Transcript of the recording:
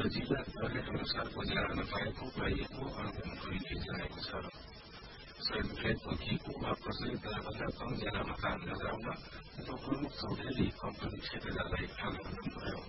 जिल्ला बजेट अनुसार बजार नपाएको पाइएको अनुभवहरू देखिरहेको छ। स्वयंप्रेरित तोकिएको वा कसैले तलभन्दा कम ज्यालामा काम नगराउन उपप्रमुख चौधरीले कम्पनी क्षेत्रलाई आग्रह गर्नुभयो।